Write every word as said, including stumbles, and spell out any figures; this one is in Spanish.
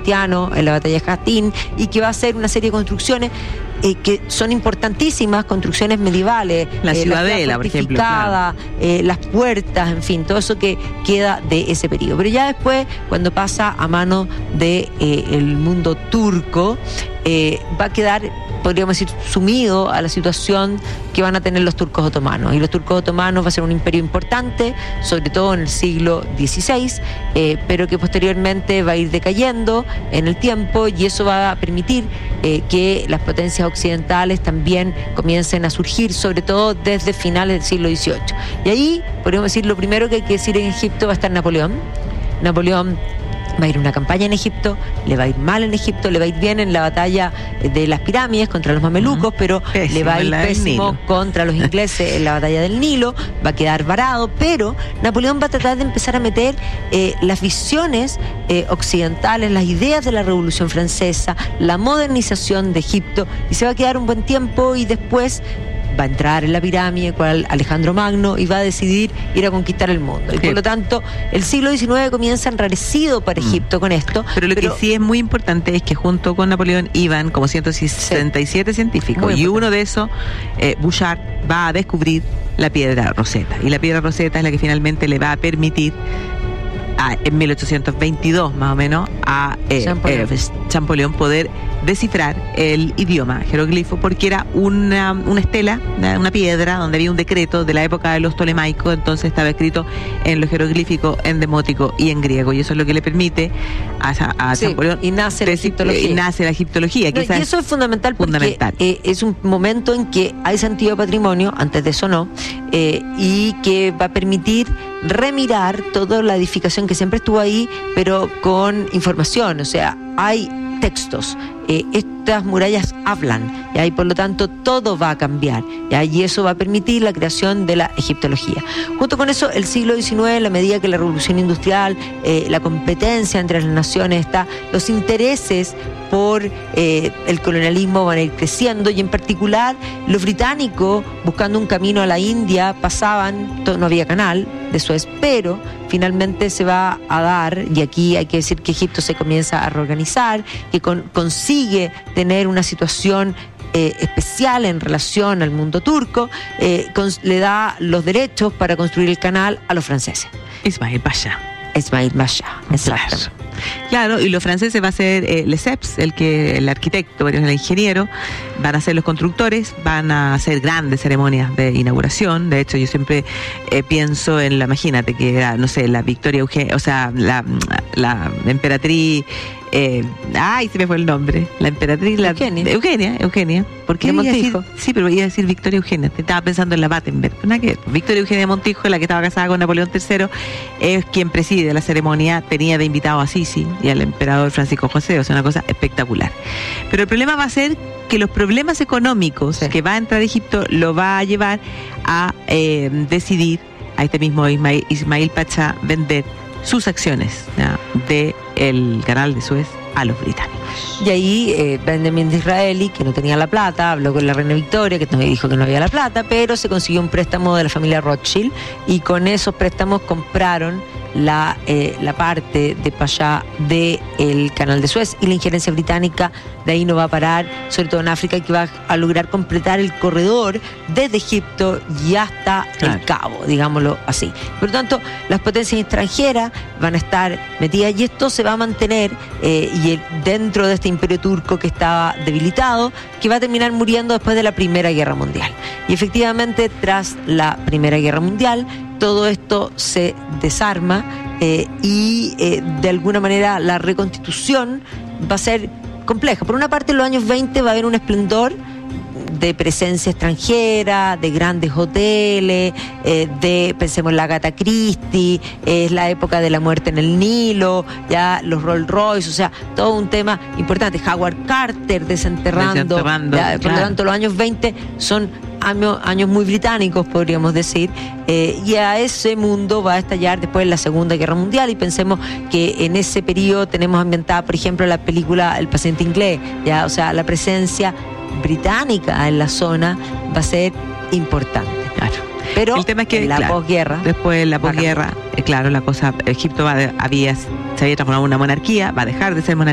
en la batalla de Hattin, y que va a ser una serie de construcciones eh, que son importantísimas, construcciones medievales, la eh, ciudadela, la por ejemplo, claro. eh, las puertas, en fin, todo eso que queda de ese periodo. Pero ya después, cuando pasa a mano de eh, el mundo turco, eh, va a quedar, podríamos decir, sumido a la situación que van a tener los turcos otomanos. Y los turcos otomanos va a ser un imperio importante, sobre todo en el siglo dieciséis, eh, pero que posteriormente va a ir decayendo en el tiempo, y eso va a permitir eh, que las potencias occidentales también comiencen a surgir, sobre todo desde finales del siglo dieciocho. Y ahí, podríamos decir, lo primero que hay que decir en Egipto va a estar Napoleón. Napoleón va a ir a una campaña en Egipto, le va a ir mal en Egipto, le va a ir bien en la batalla de las pirámides contra los mamelucos, uh-huh. pero pésimo, le va a ir pésimo contra los ingleses en la batalla del Nilo, va a quedar varado, pero Napoleón va a tratar de empezar a meter eh, las visiones eh, occidentales, las ideas de la Revolución Francesa, la modernización de Egipto, y se va a quedar un buen tiempo, y después va a entrar en la pirámide con Alejandro Magno y va a decidir ir a conquistar el mundo. Y sí. por lo tanto, el siglo diecinueve comienza enrarecido para Egipto mm. con esto. Pero lo pero, que sí es muy importante es que junto con Napoleón iban como ciento sesenta y siete sí. científicos, muy y importante. Uno de esos, eh, Bouchard, va a descubrir la piedra Rosetta. Y la piedra Rosetta es la que finalmente le va a permitir a, en mil ochocientos veintidós más o menos a eh, Champollion. Eh, Champollion poder descifrar el idioma jeroglifo, porque era una, una estela, una, una piedra donde había un decreto de la época de los Ptolemaicos, entonces estaba escrito en lo jeroglífico, en demótico y en griego, y eso es lo que le permite a, a sí, Champollion y nace la egiptología. Y nace la egiptología. No, y eso es fundamental porque fundamental. Eh, es un momento en que hay sentido de patrimonio, antes de eso no, eh, y que va a permitir remirar toda la edificación que siempre estuvo ahí, pero con información, o sea, hay textos, eh, estas murallas hablan, ¿ya? Y por lo tanto todo va a cambiar, ¿ya? Y eso va a permitir la creación de la egiptología. Junto con eso, el siglo diecinueve, en la medida que la revolución industrial, eh, la competencia entre las naciones está, los intereses por eh, el colonialismo van a ir creciendo, y en particular los británicos, buscando un camino a la India, pasaban, no había canal de Suez, pero finalmente se va a dar, y aquí hay que decir que Egipto se comienza a reorganizar, que con, consigue tener una situación eh, especial en relación al mundo turco, eh, con, le da los derechos para construir el canal a los franceses. Ismail Pasha. Ismail Pasha, exacto. Claro. Claro, y los franceses va a ser eh, Lesseps, el que el arquitecto, el ingeniero, van a ser los constructores, van a hacer grandes ceremonias de inauguración. De hecho, yo siempre eh, pienso en la, imagínate que era, no sé, la Victoria Eugenia, o sea, la, la emperatriz, eh, ay, se me fue el nombre, la emperatriz, la Eugenia, Eugenia, Eugenia, ¿por qué iba a decir? Sí, pero iba a decir Victoria Eugenia, te estaba pensando en la Battenberg, ¿no? Que Victoria Eugenia Montijo, la que estaba casada con Napoleón tercero, es quien preside la ceremonia, tenía de invitado a Sisi y al emperador Francisco José, o sea, una cosa espectacular. Pero el problema va a ser que los problemas económicos sí. que va a entrar Egipto lo va a llevar a eh, decidir a este mismo Ismail, Ismail Pasha vender sus acciones del canal de Suez a los británicos. Y ahí eh, Benjamin Disraeli, que no tenía la plata, habló con la reina Victoria, que dijo que no había la plata, pero se consiguió un préstamo de la familia Rothschild, y con esos préstamos compraron la, eh, la parte de Pasha del canal de Suez, y la injerencia británica de ahí no va a parar, sobre todo en África, que va a lograr completar el corredor desde Egipto y hasta claro. el Cabo, digámoslo así. Por lo tanto, las potencias extranjeras van a estar metidas, y esto se va a mantener eh, y el, dentro de este imperio turco que estaba debilitado, que va a terminar muriendo después de la Primera Guerra Mundial. Y efectivamente, tras la Primera Guerra Mundial, todo esto se desarma eh, y eh, de alguna manera la reconstitución va a ser compleja. Por una parte, en los años veinte va a haber un esplendor de presencia extranjera, de grandes hoteles, eh, de, pensemos en la Agatha Christie, eh, es la época de la muerte en el Nilo, ya los Rolls Royce, o sea, todo un tema importante. Howard Carter desenterrando, desenterrando ya, por claro. lo tanto, los años veinte son años, años muy británicos, podríamos decir, eh, y a ese mundo va a estallar después la Segunda Guerra Mundial, y pensemos que en ese periodo tenemos ambientada, por ejemplo, la película El paciente inglés, ya, o sea, la presencia británica en la zona va a ser importante. Claro. Pero el tema es que en la claro, posguerra, después de la posguerra, eh, claro, la cosa, Egipto va de, había, se había transformado en una monarquía, va a dejar de ser monarquía.